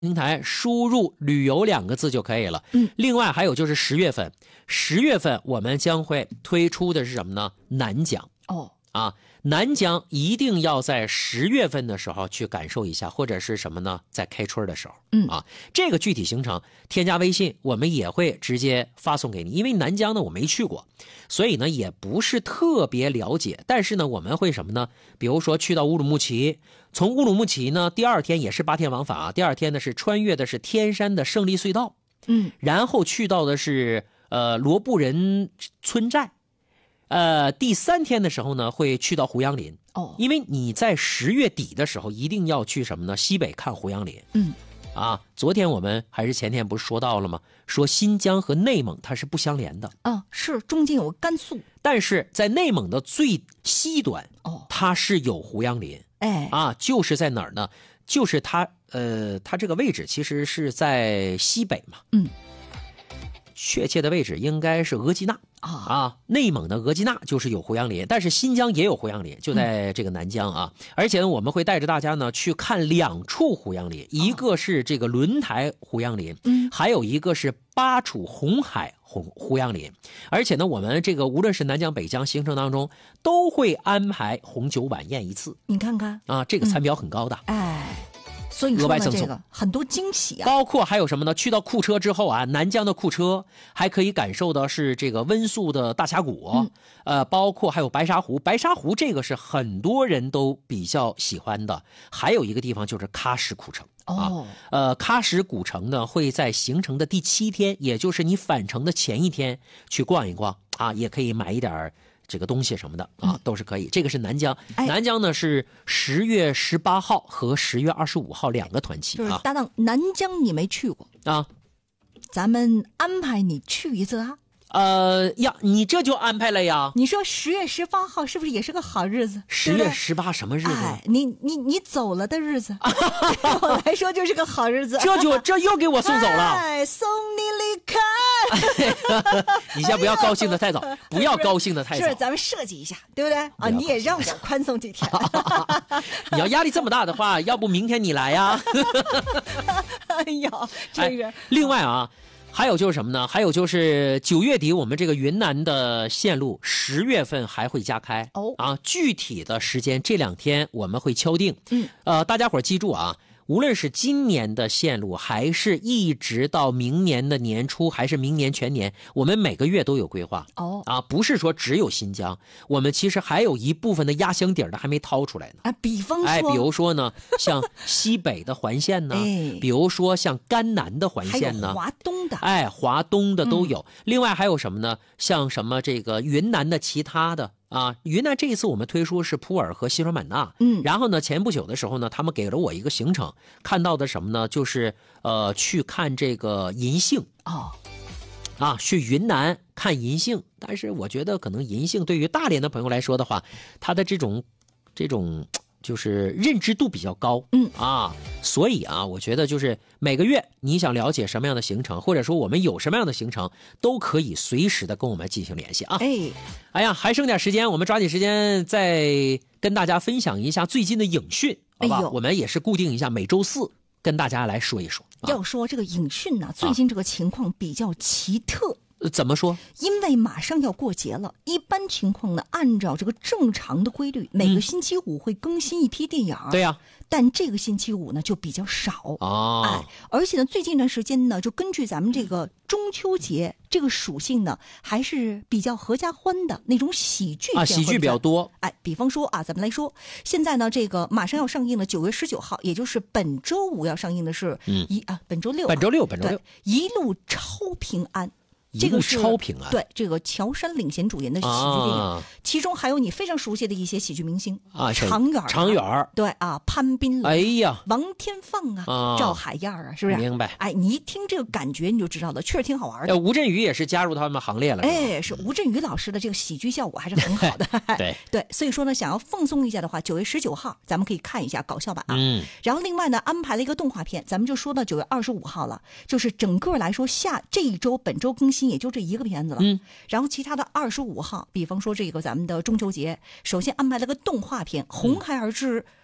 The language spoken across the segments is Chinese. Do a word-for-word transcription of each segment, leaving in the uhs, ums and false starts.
平台输入旅游两个字就可以了。 嗯， 另外还有就是十月份，十月份我们将会推出的是什么呢？南疆。 哦， 啊，南疆一定要在十月份的时候去感受一下，或者是什么呢？在开春的时候。 嗯啊，这个具体行程添加微信，我们也会直接发送给你。因为南疆呢我没去过，所以呢也不是特别了解。但是呢我们会什么呢？比如说去到乌鲁木齐，从乌鲁木齐呢第二天也是八天往返啊，第二天呢是穿越的是天山的胜利隧道， 嗯， 然后去到的是呃罗布人村寨。呃，第三天的时候呢，会去到胡杨林。 哦， 因为你在十月底的时候一定要去什么呢？西北看胡杨林。 嗯， 啊，昨天我们还是前天不是说到了吗？说新疆和内蒙它是不相连的。 啊，是中间有个甘肃， 但是在内蒙的最西端， 哦， 它是有胡杨林。 哎， 啊，就是在哪儿呢？就是它，呃，它这个位置其实是在西北嘛。 嗯。 确切的位置应该是额济纳啊啊，内蒙的额济纳就是有胡杨林，但是新疆也有胡杨林，就在这个南疆啊。嗯、而且呢，我们会带着大家呢去看两处胡杨林，一个是这个轮台胡杨林， 嗯， 还有一个是巴楚红海胡胡杨林。而且呢，我们这个无论是南疆、北疆行程当中，都会安排红酒晚宴一次。 你看看啊，这个餐标很高的， 嗯、哎。所以说呢，这个很多惊喜啊， 包括还有什么呢？去到库车之后啊，南疆的库车还可以感受的是这个温宿的大峡谷， 嗯、 呃，包括还有白沙湖。白沙湖这个是很多人都比较喜欢的。还有一个地方就是喀什古城。 哦， 啊，呃，喀什古城呢会在行程的第七天，也就是你返程的前一天去逛一逛啊，也可以买一点这个东西什么的啊，都是可以。这个是南疆， 哎、 南疆呢是十月十八号和十月二十五号两个团期啊。 就是搭档，南疆你没去过啊， 咱们安排你去一次啊。 呃呀，你这就安排了呀？ 你说十月十八号是不是也是个好日子？ 十月十八什么日子？ 哎，你你你走了的日子，对我来说就是个好日子。 这就这又给我送走了， 哎，送你离开。 你先不要高兴的太早，哎、不要高兴的太早。 是，咱们设计一下，对不对？啊，你也让我宽松几天。 你要压力这么大的话，要不明天你来呀？ 哎呀，这个、 哎。另外啊。还有就是什么呢？还有就是九月底我们这个云南的线路十月份还会加开哦啊，具体的时间这两天我们会敲定。 嗯， 呃，大家伙记住啊，无论是今年的线路，还是一直到明年的年初，还是明年全年，我们每个月都有规划。 哦， 啊，不是说只有新疆，我们其实还有一部分的压箱底儿的还没掏出来呢。 啊，比方说， 哎，比如说呢，像西北的环线呢， 哎， 比如说像甘南的环线呢， 还有华东的， 哎，华东的都有。嗯、另外还有什么呢？像什么这个云南的其他的。啊，云南这一次我们推出是普洱和西双版纳， 嗯， 然后呢，前不久的时候呢，他们给了我一个行程，看到的什么呢？就是呃，去看这个银杏哦， 啊，去云南看银杏。但是我觉得可能银杏对于大连的朋友来说的话，它的这种这种就是认知度比较高， 嗯啊，所以啊，我觉得就是每个月你想了解什么样的行程，或者说我们有什么样的行程，都可以随时的跟我们进行联系啊。 哎， 哎呀，还剩点时间，我们抓紧时间再跟大家分享一下最近的影讯，好吧？ 哎、 我们也是固定一下每周四跟大家来说一说。 啊、要说这个影讯呢、啊，最近这个情况比较奇特。 呃、怎么说？ 因为马上要过节了，一般情况呢，按照这个正常的规律，每个星期五会更新一批电影。 对呀、啊， 但这个星期五呢就比较少哦。 哎，而且呢，最近一段时间呢，就根据咱们这个中秋节这个属性呢，还是比较合家欢的那种喜剧啊，喜剧比较多。 哎，比方说啊，咱们来说，现在呢，这个马上要上映的九月十九号，也就是本周五要上映的是， 嗯， 一啊，本周六、啊， 本周六，本周六， 一路超平安。 一路超平安， 对，这个乔杉领衔主演的喜剧电影、啊，其中还有你非常熟悉的一些喜剧明星啊， 常远、啊， 常远， 对啊，潘斌， 哎呀， 王天放啊，啊赵海燕啊，是不是？ 明白。 哎，你一听这个感觉你就知道了，确实挺好玩的。 呃，吴镇宇也是加入他们行列了， 哎，是吴镇宇老师的这个喜剧效果还是很好的。 对对，所以说呢，想要放松一下的话，九月十九号咱们可以看一下搞笑版啊。 嗯。 然后另外呢，安排了一个动画片，咱们就说到九月二十五号了，就是整个来说下这一周本周更新也就这一个片。 嗯， 然后其他的二十五号，比方说这个咱们的中秋节，首先安排了个动画片《红孩儿之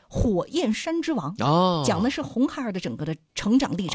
火焰山之王》， 哦， 讲的是红孩儿的整个的成长历程。